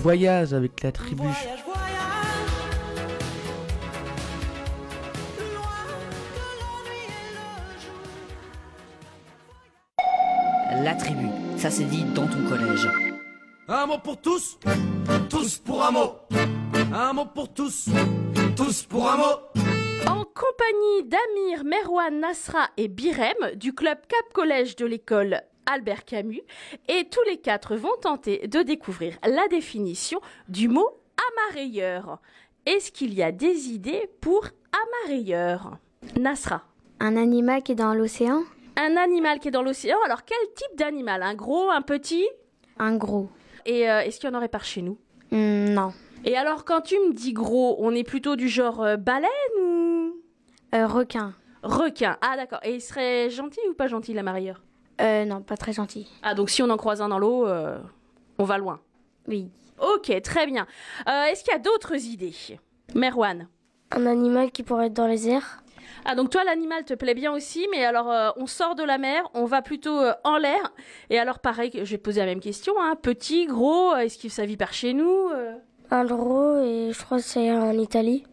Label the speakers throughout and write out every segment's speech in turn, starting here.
Speaker 1: voyage avec la tribu.
Speaker 2: La tribu, ça s'est dit dans ton collège.
Speaker 3: Un mot pour tous, tous pour un mot. Un mot pour tous, tous pour un mot.
Speaker 4: En compagnie d'Amir, Merwan, Nasra et Birem du club Cap Collège de l'école Albert Camus, et tous les quatre vont tenter de découvrir la définition du mot amarrayeur. Est-ce qu'il y a des idées pour amarrayeur? Nasra.
Speaker 5: Un animal qui est dans l'océan?
Speaker 4: Un animal qui est dans l'océan, alors quel type d'animal? Un gros, un petit?
Speaker 5: Un gros.
Speaker 4: Et est-ce qu'il y en aurait par chez nous?
Speaker 5: Non.
Speaker 4: Et alors quand tu me dis gros, on est plutôt du genre baleine ou...
Speaker 5: Requin.
Speaker 4: Requin, ah d'accord. Et il serait gentil ou pas gentil l'amarrayeur?
Speaker 5: Non, pas très gentil.
Speaker 4: Ah donc si on en croise un dans l'eau, on va loin.
Speaker 5: Oui.
Speaker 4: Ok, très bien. Est-ce qu'il y a d'autres idées? Merwan.
Speaker 5: Un animal qui pourrait être dans les airs?
Speaker 4: Ah donc toi l'animal te plaît bien aussi, mais alors on sort de la mer, on va plutôt en l'air. Et alors pareil, je vais te poser la même question, hein. Petit, gros, est-ce que ça vit par chez nous?
Speaker 5: Un gros, et je crois que c'est en Italie.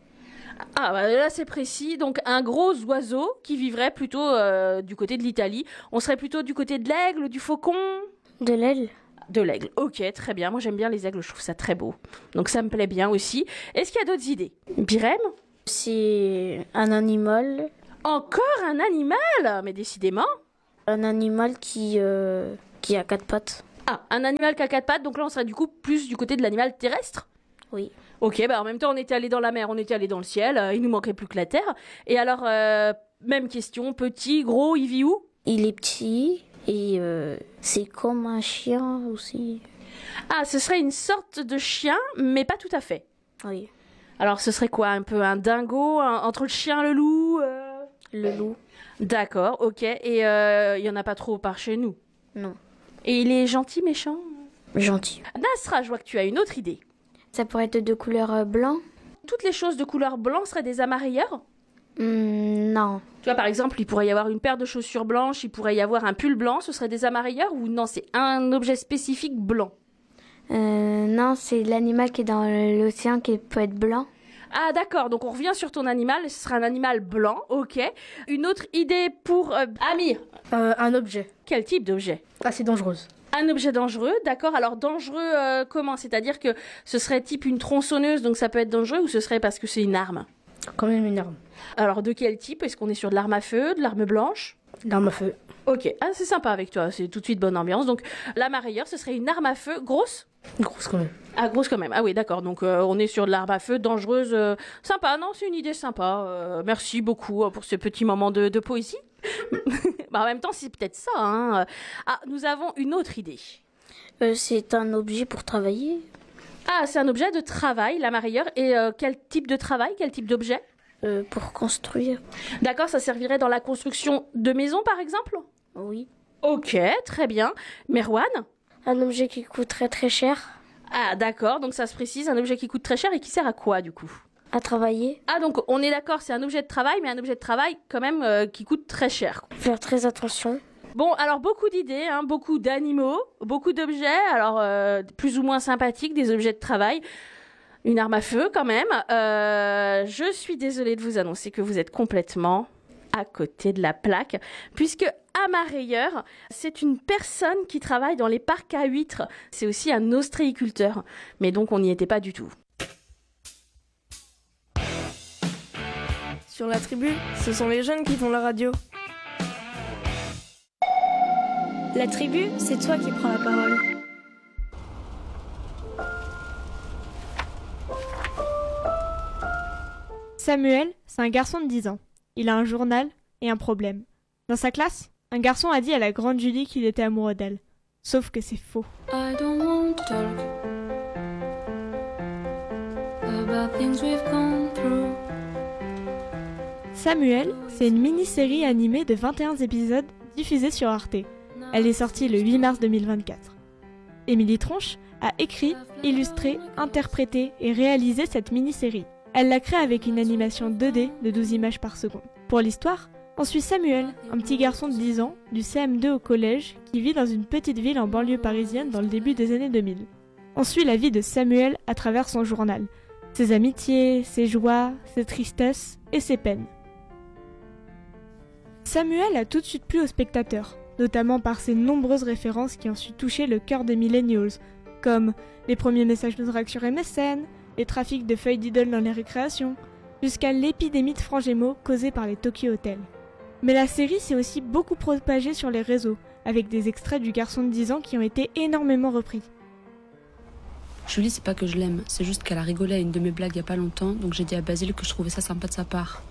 Speaker 4: Ah bah là c'est précis, donc un gros oiseau qui vivrait plutôt du côté de l'Italie. On serait plutôt du côté de l'aigle, du faucon?
Speaker 5: De l'aile?
Speaker 4: De l'aigle, ok, très bien. Moi j'aime bien les aigles, je trouve ça très beau. Donc ça me plaît bien aussi. Est-ce qu'il y a d'autres idées? Birem?
Speaker 5: C'est un animal.
Speaker 4: Encore un animal? Mais décidément.
Speaker 5: Un animal qui a 4 pattes.
Speaker 4: Ah, un animal qui a 4 pattes, donc là on serait du coup plus du côté de l'animal terrestre?
Speaker 5: Oui.
Speaker 4: Ok, bah en même temps on était allé dans la mer, on était allé dans le ciel, il nous manquerait plus que la terre. Et alors, même question, petit, gros, il vit où?
Speaker 5: Il est petit et c'est comme un chien aussi.
Speaker 4: Ah, ce serait une sorte de chien, mais pas tout à fait.
Speaker 5: Oui.
Speaker 4: Alors ce serait quoi? Un peu un dingo, entre le chien et le loup
Speaker 5: Le loup.
Speaker 4: D'accord, ok. Et il y en a pas trop par chez nous?
Speaker 5: Non.
Speaker 4: Et il est gentil, méchant?
Speaker 5: Gentil.
Speaker 4: Nasra, je vois que tu as une autre idée.
Speaker 5: Ça pourrait être de couleur blanc?
Speaker 4: Toutes les choses de couleur blanc seraient des amarrayeurs?
Speaker 5: Non.
Speaker 4: Tu vois, par exemple, il pourrait y avoir une paire de chaussures blanches, il pourrait y avoir un pull blanc, ce serait des amarrayeurs ou non, c'est un objet spécifique blanc?
Speaker 5: Non, c'est l'animal qui est dans l'océan qui peut être blanc.
Speaker 4: Ah d'accord, donc on revient sur ton animal, ce sera un animal blanc, ok. Une autre idée pour Amir?
Speaker 6: Un objet.
Speaker 4: Quel type d'objet?
Speaker 6: Assez dangereuse.
Speaker 4: Un objet dangereux, d'accord. Alors dangereux comment? C'est-à-dire que ce serait type une tronçonneuse, donc ça peut être dangereux, ou ce serait parce que c'est une arme?
Speaker 6: Quand même une arme.
Speaker 4: Alors de quel type? Est-ce qu'on est sur de l'arme à feu, de l'arme blanche?
Speaker 6: L'arme à feu.
Speaker 4: Ok, ah, c'est sympa avec toi, c'est tout de suite bonne ambiance. Donc l'amarrayeur, ce serait une arme à feu grosse?
Speaker 6: Grosse quand même.
Speaker 4: Ah, grosse quand même. Ah oui, d'accord. Donc on est sur de l'arme à feu dangereuse. Sympa, non, c'est une idée sympa. Merci beaucoup pour ce petit moment de poésie. Bah, en même temps, c'est peut-être ça. Hein. Ah, nous avons une autre idée.
Speaker 5: C'est un objet pour travailler.
Speaker 4: Ah, c'est un objet de travail, l'amarrayeur. Et quel type de travail? Quel type d'objet?
Speaker 5: Pour construire.
Speaker 4: D'accord, ça servirait dans la construction de maisons, par exemple?
Speaker 5: Oui.
Speaker 4: Ok, très bien. Merwan?
Speaker 5: Un objet qui coûterait très cher.
Speaker 4: Ah, d'accord, donc ça se précise, un objet qui coûte très cher et qui sert à quoi, du coup?
Speaker 5: À travailler.
Speaker 4: Ah, donc on est d'accord, c'est un objet de travail, mais un objet de travail quand même qui coûte très cher.
Speaker 5: Faire très attention.
Speaker 4: Bon, alors beaucoup d'idées, hein, beaucoup d'animaux, beaucoup d'objets, alors plus ou moins sympathiques, des objets de travail. Une arme à feu quand même. Je suis désolée de vous annoncer que vous êtes complètement à côté de la plaque, puisque amarrayeur, c'est une personne qui travaille dans les parcs à huîtres. C'est aussi un ostréiculteur, mais donc on n'y était pas du tout.
Speaker 7: Sur la tribu, ce sont les jeunes qui font la radio.
Speaker 8: La tribu, c'est toi qui prends la parole.
Speaker 9: Samuel, c'est un garçon de 10 ans. Il a un journal et un problème. Dans sa classe, un garçon a dit à la grande Julie qu'il était amoureux d'elle. Sauf que c'est faux.
Speaker 10: I don't want to talk about things we've gone through.
Speaker 9: Samuel, c'est une mini-série animée de 21 épisodes diffusée sur Arte. Elle est sortie le 8 mars 2024. Émilie Tronche a écrit, illustré, interprété et réalisé cette mini-série. Elle l'a créée avec une animation 2D de 12 images par seconde. Pour l'histoire, on suit Samuel, un petit garçon de 10 ans, du CM2 au collège, qui vit dans une petite ville en banlieue parisienne dans le début des années 2000. On suit la vie de Samuel à travers son journal, ses amitiés, ses joies, ses tristesses et ses peines. Samuel a tout de suite plu aux spectateurs, notamment par ses nombreuses références qui ont su toucher le cœur des millennials, comme les premiers messages de drague sur MSN, les trafics de feuilles d'idoles dans les récréations, jusqu'à l'épidémie de francs Gémeaux causée par les Tokyo Hotels. Mais la série s'est aussi beaucoup propagée sur les réseaux, avec des extraits du garçon de 10 ans qui ont été énormément repris.
Speaker 10: Julie, c'est pas que je l'aime, c'est juste qu'elle a rigolé à une de mes blagues il y a pas longtemps, donc j'ai dit à Basile que je trouvais ça sympa de sa part.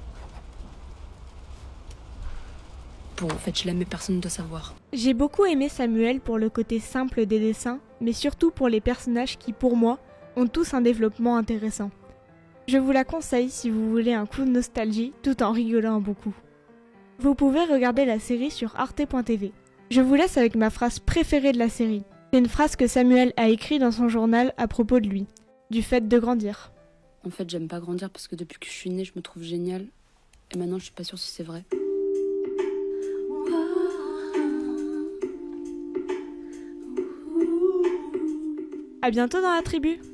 Speaker 10: Bon, en fait, je l'aime mais personne ne doit savoir.
Speaker 9: J'ai beaucoup aimé Samuel pour le côté simple des dessins, mais surtout pour les personnages qui, pour moi, ont tous un développement intéressant. Je vous la conseille si vous voulez un coup de nostalgie tout en rigolant un bon coup. Vous pouvez regarder la série sur arte.tv. Je vous laisse avec ma phrase préférée de la série. C'est une phrase que Samuel a écrite dans son journal à propos de lui, du fait de grandir.
Speaker 10: En fait, j'aime pas grandir parce que depuis que je suis née, je me trouve géniale. Et maintenant, je suis pas sûre si c'est vrai.
Speaker 9: À bientôt dans la tribu!